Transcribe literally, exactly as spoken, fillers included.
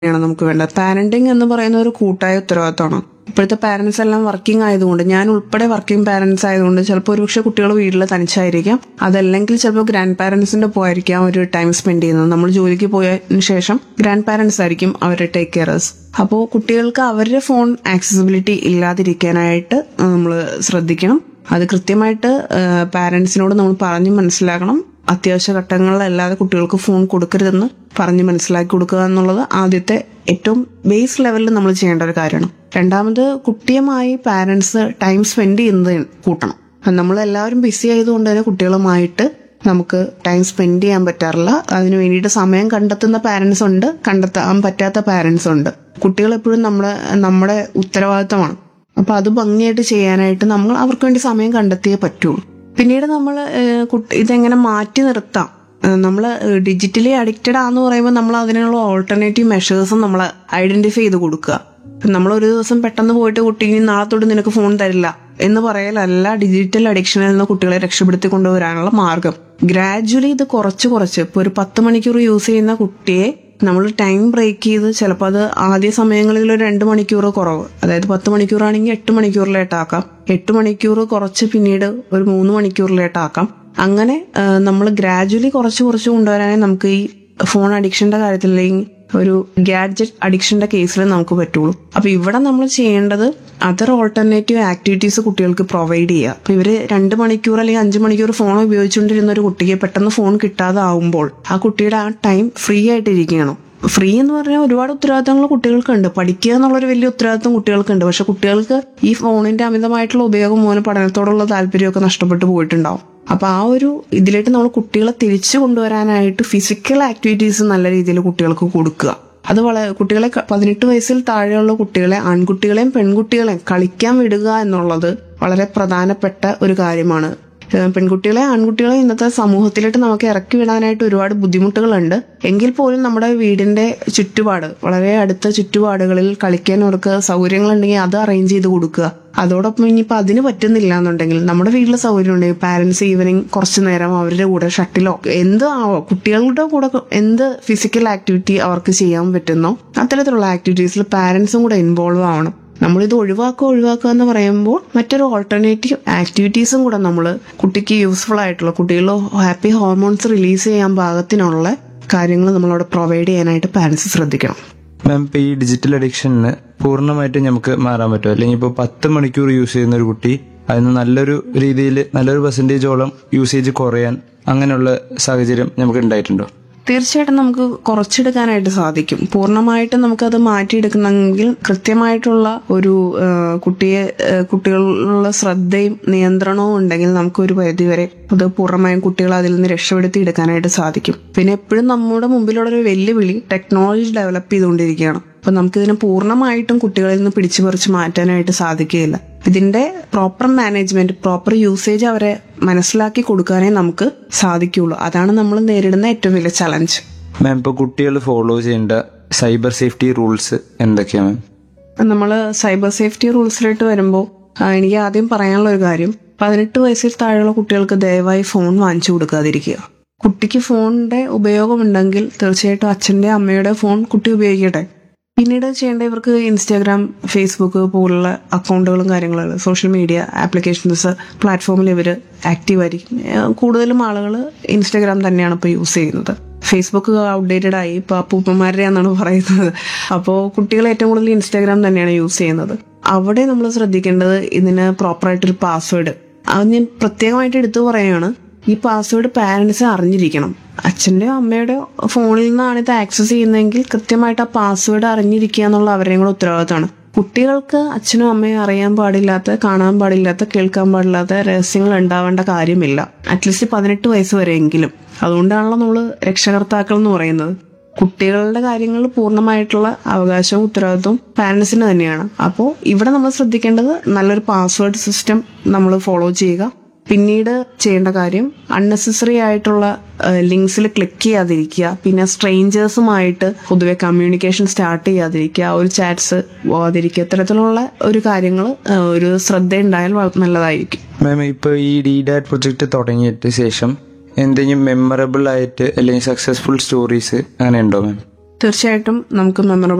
ാണ് നമുക്ക് വേണ്ടത്. പാരന്റിങ് എന്ന് പറയുന്ന ഒരു കൂട്ടായ ഉത്തരവാദിത്തമാണ്. ഇപ്പോഴത്തെ പാരന്റ്സ് എല്ലാം വർക്കിംഗ് ആയതുകൊണ്ട്, ഞാൻ ഉൾപ്പെടെ വർക്കിംഗ് പാരന്റ്സ് ആയതുകൊണ്ട് ചിലപ്പോൾ ഒരുപക്ഷെ കുട്ടികൾ വീട്ടിൽ തനിച്ചായിരിക്കാം, അതല്ലെങ്കിൽ ചിലപ്പോൾ ഗ്രാൻഡ് പാരന്റ്സിന്റെ പോയിരിക്കാം ഒരു ടൈം സ്പെൻഡ് ചെയ്യുന്നത്. നമ്മൾ ജോലിക്ക് പോയതിനു ശേഷം ഗ്രാൻഡ് പാരന്റ്സ് ആയിരിക്കും അവരുടെ ടേക്ക് കെയറേഴ്സ്. അപ്പോൾ കുട്ടികൾക്ക് അവരുടെ ഫോൺ ആക്സസിബിലിറ്റി ഇല്ലാതിരിക്കാനായിട്ട് നമ്മൾ ശ്രദ്ധിക്കണം. അത് കൃത്യമായിട്ട് പാരന്റ്സിനോട് നമ്മൾ പറഞ്ഞു മനസ്സിലാക്കണം. അത്യാവശ്യ ഘട്ടങ്ങളിലല്ലാതെ കുട്ടികൾക്ക് ഫോൺ കൊടുക്കരുതെന്ന് പറഞ്ഞ് മനസ്സിലാക്കി കൊടുക്കുക എന്നുള്ളത് ആദ്യത്തെ ഏറ്റവും ബേസ് ലെവലിൽ നമ്മൾ ചെയ്യേണ്ട ഒരു കാര്യമാണ്. രണ്ടാമത്, കുട്ടിയുമായി പാരന്റ്സ് ടൈം സ്പെൻഡ് ചെയ്യുന്നത് കൂട്ടണം. നമ്മളെല്ലാവരും ബിസി ആയതുകൊണ്ട് തന്നെ കുട്ടികളുമായിട്ട് നമുക്ക് ടൈം സ്പെൻഡ് ചെയ്യാൻ പറ്റാറില്ല. അതിനു വേണ്ടിയിട്ട് സമയം കണ്ടെത്തുന്ന പാരന്റ്സ് ഉണ്ട്, കണ്ടെത്താൻ പറ്റാത്ത പാരന്റ്സ് ഉണ്ട്. കുട്ടികൾ എപ്പോഴും നമ്മുടെ നമ്മുടെ ഉത്തരവാദിത്തമാണ്. അപ്പൊ അത് ഭംഗിയായിട്ട് ചെയ്യാനായിട്ട് നമ്മൾ അവർക്ക് വേണ്ടി സമയം കണ്ടെത്തിയേ പറ്റുള്ളൂ. പിന്നീട് നമ്മൾ ഇതെങ്ങനെ മാറ്റി നിർത്താം, നമ്മൾ ഡിജിറ്റലി അഡിക്റ്റഡ് ആണെന്ന് പറയുമ്പോൾ നമ്മൾ അതിനുള്ള ഓൾട്ടർനേറ്റീവ് മെഷേഴ്സും നമ്മൾ ഐഡന്റിഫൈ ചെയ്ത് കൊടുക്കുക. നമ്മൾ ഒരു ദിവസം പെട്ടെന്ന് പോയിട്ട് കുട്ടി നാളെ തൊട്ട് നിനക്ക് ഫോൺ തരില്ല എന്ന് പറയലല്ല ഡിജിറ്റൽ അഡിക്ഷനിൽ നിന്ന് കുട്ടികളെ രക്ഷപ്പെടുത്തി കൊണ്ടുവരാനുള്ള മാർഗം. ഗ്രാജുവലി ഇത് കുറച്ച് കുറച്ച് ഇപ്പോൾ ഒരു പത്ത് മണിക്കൂർ യൂസ് ചെയ്യുന്ന കുട്ടിയെ നമ്മൾ ടൈം ബ്രേക്ക് ചെയ്ത് ചിലപ്പോൾ അത് ആദ്യ സമയങ്ങളിൽ ഒരു രണ്ട് മണിക്കൂർ കുറവ്, അതായത് പത്ത് മണിക്കൂറാണെങ്കിൽ എട്ട് മണിക്കൂറിലേട്ടാക്കാം, എട്ട് മണിക്കൂർ കുറച്ച് പിന്നീട് ഒരു മൂന്ന് മണിക്കൂറിലേട്ടാക്കാം. അങ്ങനെ നമ്മൾ ഗ്രാജുവലി കുറച്ച് കുറച്ച് കൊണ്ടുവരാനേ നമുക്ക് ഈ ഫോൺ അഡിക്ഷന്റെ കാര്യത്തിൽ അല്ലെങ്കിൽ ഒരു ഗാഡ്ജറ്റ് അഡിക്ഷന്റെ കേസിൽ നമുക്ക് പറ്റുള്ളൂ. അപ്പൊ ഇവിടെ നമ്മൾ ചെയ്യേണ്ടത് അതർ ഓൾട്ടർനേറ്റീവ് ആക്ടിവിറ്റീസ് കുട്ടികൾക്ക് പ്രൊവൈഡ് ചെയ്യുക. അപ്പൊ ഇവര് രണ്ട് മണിക്കൂർ അല്ലെങ്കിൽ അഞ്ചു മണിക്കൂർ ഫോൺ ഉപയോഗിച്ചുകൊണ്ടിരുന്ന ഒരു കുട്ടിക്ക് പെട്ടെന്ന് ഫോൺ കിട്ടാതെ ആവുമ്പോൾ ആ കുട്ടിയുടെ ആ ടൈം ഫ്രീ ആയിട്ടിരിക്കണം. ഫ്രീ എന്ന് പറഞ്ഞാൽ ഒരുപാട് ഉത്തരവാദിത്തങ്ങൾ കുട്ടികൾക്കുണ്ട്. പഠിക്കുക എന്നുള്ളൊരു വലിയ ഉത്തരവാദിത്തം കുട്ടികൾക്കുണ്ട്. പക്ഷെ കുട്ടികൾക്ക് ഈ ഫോണിന്റെ അമിതമായിട്ടുള്ള ഉപയോഗം മൂലം പഠനത്തോടുള്ള താല്പര്യമൊക്കെ നഷ്ടപ്പെട്ടു പോയിട്ടുണ്ടാവും. അപ്പൊ ആ ഒരു ഇതിലേക്ക് നമ്മൾ കുട്ടികളെ തിരിച്ചു കൊണ്ടുവരാനായിട്ട് ഫിസിക്കൽ ആക്ടിവിറ്റീസ് നല്ല രീതിയിൽ കുട്ടികൾക്ക് കൊടുക്കുക. അത് വളരെ കുട്ടികളെ പതിനെട്ട് വയസ്സിൽ താഴെയുള്ള കുട്ടികളെ, ആൺകുട്ടികളെയും പെൺകുട്ടികളെയും കളിക്കാൻ വിടുക എന്നുള്ളത് വളരെ പ്രധാനപ്പെട്ട ഒരു കാര്യമാണ്. പെൺകുട്ടികളെ ആൺകുട്ടികളെ ഇന്നത്തെ സമൂഹത്തിലേക്ക് നമുക്ക് ഇറക്കി വിടാനായിട്ട് ഒരുപാട് ബുദ്ധിമുട്ടുകളുണ്ട്. എങ്കിൽ പോലും നമ്മുടെ വീടിന്റെ ചുറ്റുപാട്, വളരെ അടുത്ത ചുറ്റുപാടുകളിൽ കളിക്കാൻ അവർക്ക് സൗകര്യങ്ങളുണ്ടെങ്കിൽ അത് അറേഞ്ച് ചെയ്ത് കൊടുക്കുക. അതോടൊപ്പം ഇനിയിപ്പോൾ അതിന് പറ്റുന്നില്ല എന്നുണ്ടെങ്കിൽ നമ്മുടെ വീട്ടിലെ സൗകര്യം ഉണ്ടെങ്കിൽ പാരന്റ്സ് ഈവനിങ് കുറച്ചു നേരം അവരുടെ കൂടെ ഷട്ടിലോ എന്ത് ആവോ, കുട്ടികളുടെ കൂടെ എന്ത് ഫിസിക്കൽ ആക്ടിവിറ്റി അവർക്ക് ചെയ്യാൻ പറ്റുന്നോ അത്തരത്തിലുള്ള ആക്ടിവിറ്റീസിൽ പാരന്റ്സും കൂടെ ഇൻവോൾവ് ആവണം. നമ്മളിത് ഒഴിവാക്കുക ഒഴിവാക്കുക എന്ന് പറയുമ്പോൾ മറ്റൊരു ഓൾട്ടർനേറ്റീവ് ആക്ടിവിറ്റീസും കൂടെ നമ്മൾ കുട്ടിക്ക് യൂസ്ഫുൾ ആയിട്ടുള്ള, കുട്ടികളിൽ ഹാപ്പി ഹോർമോൺസ് റിലീസ് ചെയ്യാൻ പാകത്തിനുള്ള കാര്യങ്ങൾ നമ്മളവിടെ പ്രൊവൈഡ് ചെയ്യാനായിട്ട് പാരന്റ്സ് ശ്രദ്ധിക്കണം. മാം, ഇപ്പോൾ ഈ ഡിജിറ്റൽ അഡിക്ഷന് പൂർണ്ണമായിട്ടും നമുക്ക് മാറാൻ പറ്റുമോ? അല്ലെങ്കിൽ ഇപ്പോൾ പത്ത് മണിക്കൂർ യൂസ് ചെയ്യുന്ന ഒരു കുട്ടി അതിന് നല്ലൊരു രീതിയിൽ നല്ലൊരു പെർസെൻറ്റേജോളം യൂസേജ് കുറയാൻ അങ്ങനെയുള്ള സാഹചര്യം നമുക്ക് ഉണ്ടായിട്ടുണ്ടോ? തീർച്ചയായിട്ടും നമുക്ക് കുറച്ചെടുക്കാനായിട്ട് സാധിക്കും. പൂർണ്ണമായിട്ടും നമുക്കത് മാറ്റിയെടുക്കണമെങ്കിൽ കൃത്യമായിട്ടുള്ള ഒരു കുട്ടിയെ കുട്ടികളുള്ള ശ്രദ്ധയും നിയന്ത്രണവും ഉണ്ടെങ്കിൽ നമുക്കൊരു പരിധിവരെ അത് പൂർണ്ണമായും കുട്ടികളെ അതിൽ നിന്ന് രക്ഷപ്പെടുത്തി എടുക്കാനായിട്ട് സാധിക്കും. പിന്നെ എപ്പോഴും നമ്മുടെ മുമ്പിലുള്ള ഒരു വെല്ലുവിളി ടെക്നോളജി ഡെവലപ്പ് ചെയ്തുകൊണ്ടിരിക്കുകയാണ്. അപ്പൊ നമുക്കിതിനെ പൂർണ്ണമായിട്ടും കുട്ടികളിൽ നിന്ന് പിടിച്ചു പറിച്ച് മാറ്റാനായിട്ട് സാധിക്കുകയില്ല. ഇതിന്റെ പ്രോപ്പർ മാനേജ്മെന്റ്, പ്രോപ്പർ യൂസേജ് അവരെ മനസ്സിലാക്കി കൊടുക്കാനേ നമുക്ക് സാധിക്കുള്ളൂ. അതാണ് നമ്മൾ നേരിടുന്ന ഏറ്റവും വലിയ ചലഞ്ച്. മാം, ഇപ്പോൾ കുട്ടികൾ ഫോളോ ചെയ്യേണ്ട സൈബർ സേഫ്റ്റി റൂൾസ് എന്തൊക്കെയാണ് മാം? നമ്മൾ സൈബർ സേഫ്റ്റി റൂൾസിലോട്ട് വരുമ്പോൾ എനിക്ക് ആദ്യം പറയാനുള്ള ഒരു കാര്യം, പതിനെട്ട് വയസ്സിൽ താഴെയുള്ള കുട്ടികൾക്ക് ദയവായി ഫോൺ വാങ്ങിച്ചു കൊടുക്കാതിരിക്കുക. കുട്ടിക്ക് ഫോണിന്റെ ഉപയോഗമുണ്ടെങ്കിൽ തീർച്ചയായിട്ടും അച്ഛന്റെ അമ്മയുടെ ഫോൺ കുട്ടി ഉപയോഗിക്കട്ടെ. പിന്നീട് ചെയ്യേണ്ട, ഇവർക്ക് ഇൻസ്റ്റാഗ്രാം, ഫേസ്ബുക്ക് പോലുള്ള അക്കൗണ്ടുകളും കാര്യങ്ങളും, സോഷ്യൽ മീഡിയ ആപ്ലിക്കേഷൻസ് പ്ലാറ്റ്ഫോമിൽ ഇവർ ആക്റ്റീവ് ആയിരിക്കും. കൂടുതലും ആളുകൾ ഇൻസ്റ്റാഗ്രാം തന്നെയാണ് ഇപ്പോൾ യൂസ് ചെയ്യുന്നത്. ഫേസ്ബുക്ക് ഔട്ട്ഡേറ്റഡ് ആയി, ഇപ്പോൾ അപ്പൂപ്പന്മാരുടെ എന്നാണ് പറയുന്നത്. അപ്പോൾ കുട്ടികൾ ഏറ്റവും കൂടുതൽ ഇൻസ്റ്റാഗ്രാം തന്നെയാണ് യൂസ് ചെയ്യുന്നത്. അവിടെ നമ്മൾ ശ്രദ്ധിക്കേണ്ടത് ഇതിന് പ്രോപ്പറായിട്ടൊരു പാസ്വേഡ്, അത് ഞാൻ പ്രത്യേകമായിട്ട് എടുത്തു പറയുകയാണ്. ഈ പാസ്വേഡ് പാരന്റ്സ് അറിഞ്ഞിരിക്കണം. അച്ഛൻ്റെയോ അമ്മയുടെയോ ഫോണിൽ നിന്നാണ് ഇത് ആക്സസ് ചെയ്യുന്നതെങ്കിൽ കൃത്യമായിട്ട് ആ പാസ്വേഡ് അറിഞ്ഞിരിക്കുക എന്നുള്ള അവരുടെയും കൂടെ ഉത്തരവാദിത്തമാണ്. കുട്ടികൾക്ക് അച്ഛനും അമ്മയും അറിയാൻ പാടില്ലാത്ത, കാണാൻ പാടില്ലാത്ത, കേൾക്കാൻ പാടില്ലാത്ത രഹസ്യങ്ങൾ ഉണ്ടാവേണ്ട കാര്യമില്ല, അറ്റ്ലീസ്റ്റ് പതിനെട്ട് വയസ്സ് വരെയെങ്കിലും. അതുകൊണ്ടാണല്ലോ നമ്മൾ രക്ഷകർത്താക്കൾ എന്ന് പറയുന്നത്. കുട്ടികളുടെ കാര്യങ്ങൾ പൂർണ്ണമായിട്ടുള്ള അവകാശവും ഉത്തരവാദിത്വവും പാരന്റ്സിന് തന്നെയാണ്. അപ്പോൾ ഇവിടെ നമ്മൾ ശ്രദ്ധിക്കേണ്ടത് നല്ലൊരു പാസ്വേഡ് സിസ്റ്റം നമ്മൾ ഫോളോ ചെയ്യുക. പിന്നീട് ചെയ്യേണ്ട കാര്യം, അൺനെസസറി ആയിട്ടുള്ള ലിങ്ക്സിൽ ക്ലിക്ക് ചെയ്യാതിരിക്കുക. പിന്നെ സ്ട്രേഞ്ചേഴ്സുമായിട്ട് പൊതുവെ കമ്മ്യൂണിക്കേഷൻ സ്റ്റാർട്ട് ചെയ്യാതിരിക്കുക, ഒരു ചാറ്റ്സ് പോകാതിരിക്കുക. ഇത്തരത്തിലുള്ള ഒരു കാര്യങ്ങൾ ഒരു ശ്രദ്ധയുണ്ടായാൽ നല്ലതായിരിക്കും. മാം, ഇപ്പോൾ ഈ ഡി ഡാറ്റ് പ്രൊജക്ട് തുടങ്ങിയിട്ട് ശേഷം എന്തെങ്കിലും മെമ്മറബിൾ ആയിട്ട് അല്ലെങ്കിൽ സക്സസ്ഫുൾ സ്റ്റോറീസ് അങ്ങനെ ഉണ്ടോ മാം? തീർച്ചയായിട്ടും നമുക്ക് മെമ്മറബിൾ